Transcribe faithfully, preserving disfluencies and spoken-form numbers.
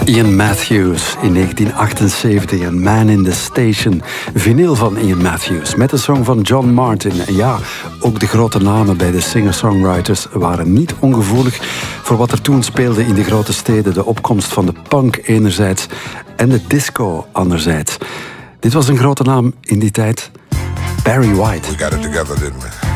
Ian Matthews in negentien achtenzeventig, een Man in the Station. Vinyl van Ian Matthews met de song van John Martin. En ja, ook de grote namen bij de singer-songwriters waren niet ongevoelig voor wat er toen speelde in de grote steden. De opkomst van de punk enerzijds en de disco anderzijds. Dit was een grote naam in die tijd. Barry White. We got it together, didn't we?